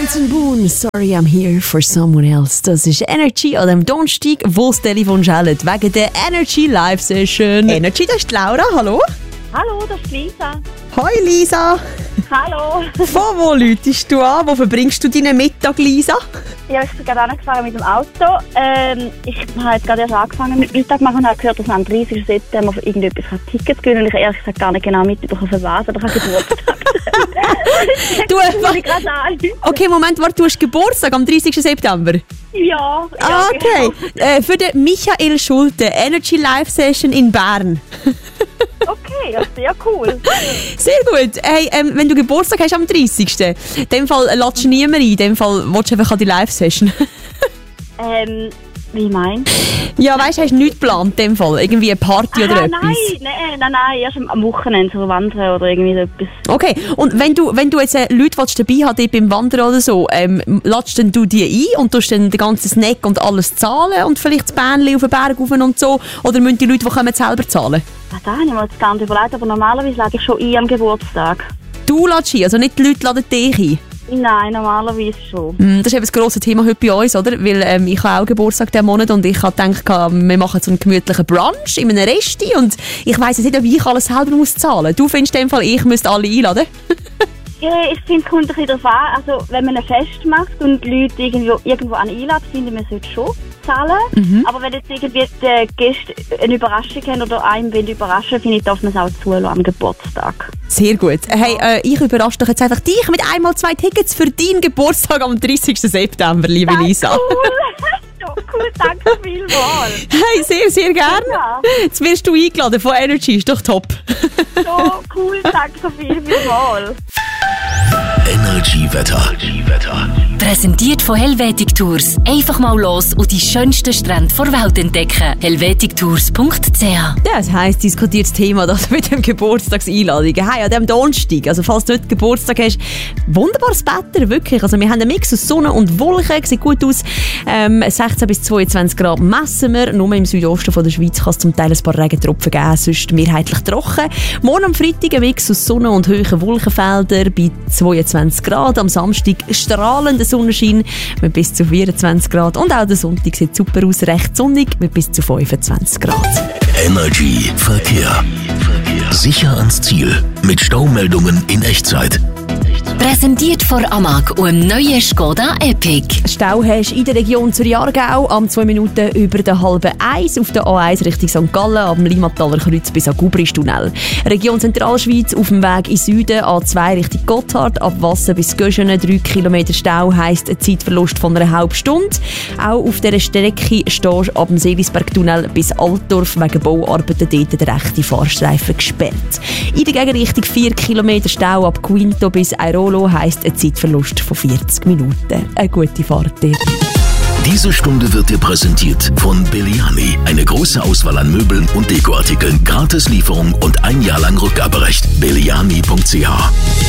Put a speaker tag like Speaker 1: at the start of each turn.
Speaker 1: Anton Boone, sorry I'm here for someone else. Das ist Energy an dem Donnerstag, wo das Telefon schellt, wegen der Energy Live Session. Energy, das ist Laura, hallo?
Speaker 2: Hallo, das ist Lisa.
Speaker 1: Hoi Lisa.
Speaker 2: Hallo.
Speaker 1: Von wo läutest du an? Wo verbringst du deinen Mittag, Lisa?
Speaker 2: Ja, ich bin gerade angefangen mit dem Auto. Ich habe jetzt gerade erst angefangen mit Mittag machen und habe gehört, dass man am 30. September für irgendetwas Tickets gewinnen und ich ehrlich gesagt gar nicht genau mitbekommen, für was, aber ich habe Geburtstag.
Speaker 1: Okay, Moment, warte, du hast Geburtstag am 30. September?
Speaker 2: Ja.
Speaker 1: Okay, genau. Für den Michael Schulte, Energy Live Session in Bern.
Speaker 2: Okay, ja, sehr cool.
Speaker 1: Sehr gut. Hey, wenn du Geburtstag hast am 30. In dem Fall lädst du niemand ein, in dem Fall willst du einfach an die Live-Session.
Speaker 2: Wie meinst
Speaker 1: du? Ja, weißt du, hast du nichts geplant in dem Fall? Irgendwie eine Party oder etwas?
Speaker 2: Nein, erst am Wochenende so wandern oder irgendwie so etwas.
Speaker 1: Okay, und wenn du jetzt Leute dabei hast, die beim Wandern oder so, lädst du die ein und tust dann den ganzen Snack und alles zahlen und vielleicht das Bähnchen auf den Berg rauf und so? Oder müssen die Leute, die kommen, selber zahlen?
Speaker 2: Da habe ich mir jetzt gar nicht überlegt, aber normalerweise lade ich schon ein am Geburtstag.
Speaker 1: Du lädst ein, also nicht die Leute laden dich ein?
Speaker 2: Nein, normalerweise schon.
Speaker 1: Das ist eben das grosse Thema heute bei uns, oder? Weil ich habe auch Geburtstag diesen Monat und ich habe gedacht, wir machen so einen gemütlichen Brunch in einem Resti und ich weiss nicht, ob ich alles selber muss zahlen. Du findest in dem Fall, ich müsste alle einladen?
Speaker 2: Ja, ich finde, es kommt ein bisschen darauf an. Also, wenn man ein Fest macht und die Leute irgendwo einladen, finde ich, man sollte schon zahlen. Aber wenn jetzt irgendwie die Gäste eine Überraschung haben oder einen überraschen, finde ich, darf man es auch zulassen am Geburtstag.
Speaker 1: Sehr gut. Hey, ich überrasche doch jetzt einfach dich mit einmal 2 Tickets für deinen Geburtstag am 30. September, liebe Lisa.
Speaker 2: Cool, danke vielmals.
Speaker 1: Hey, sehr, sehr gerne. Ja. Jetzt wirst du eingeladen von Energy, ist doch top.
Speaker 2: So cool, danke so vielmals.
Speaker 3: Energy-Wetter.
Speaker 4: Präsentiert von Helvetic Tours. Einfach mal los und die schönsten Strände der Welt entdecken. helvetictours.ch.
Speaker 1: Das heisst, diskutiert das Thema das mit dem Geburtstagseinladungen. Hey, an diesem Donnerstag, also falls du nicht Geburtstag hast, wunderbares Wetter, wirklich. Also wir haben einen Mix aus Sonne und Wolken, sieht gut aus. 16 bis 22 Grad messen wir. Nur im Südosten von der Schweiz kann es zum Teil ein paar Regentropfen geben, sonst mehrheitlich trocken. Morgen am Freitag ein Mix aus Sonne und hohen Wolkenfeldern bei 22 Grad. Am Samstag strahlender Sonnenschein mit bis zu 24 Grad. Und auch der Sonntag sieht super aus, recht sonnig mit bis zu 25 Grad.
Speaker 3: Energy Verkehr. Sicher ans Ziel mit Staumeldungen in Echtzeit.
Speaker 4: Präsentiert von Amag und dem neuen Skoda Epic.
Speaker 1: Stau hast in der Region Zürich-Aargau am 2 Minuten über der halben 1 auf der A1 Richtung St. Gallen, am Limmataler Kreuz bis an Gubristunnel. Region Zentralschweiz auf dem Weg in Süden, A2 Richtung Gotthard, ab Wassen bis Göschenen 3 Kilometer Stau heisst ein Zeitverlust von einer halben Stunde. Auch auf dieser Strecke stehst du ab dem Seelisbergtunnel bis Altdorf wegen Bauarbeiten dort der rechte Fahrstreifen gesperrt. In der Gegenrichtung 4 Kilometer Stau ab Quinto bis Airolo heisst ein Zeitverlust von 40 Minuten. Eine gute Fahrt dort.
Speaker 3: Diese Stunde wird dir präsentiert von Belliani. Eine große Auswahl an Möbeln und Dekoartikeln, Gratislieferung und 1 Jahr lang Rückgaberecht. Belliani.ch